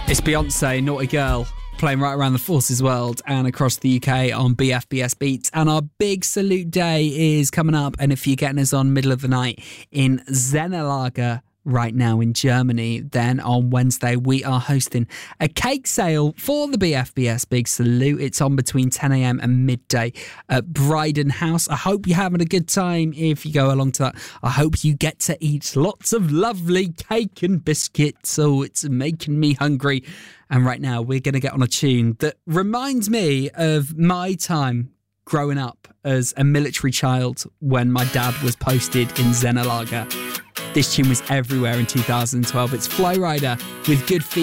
It's Beyonce, Naughty Girl, playing right around the Forces world and across the UK on BFBS Beats. And our big salute day is coming up. And if you're getting us on middle of the night in Zennerlager right now in Germany, then on Wednesday we are hosting a cake sale for the BFBS Big Salute. It's on between 10 a.m. and midday at Bryden House. I hope you're having a good time if you go along to that. I hope you get to eat lots of lovely cake and biscuits. Oh, it's making me hungry. And right now we're going to get on a tune that reminds me of my time growing up as a military child when my dad was posted in Zennerlager. This tune was everywhere in 2012. It's Fly Rider with Good Feet.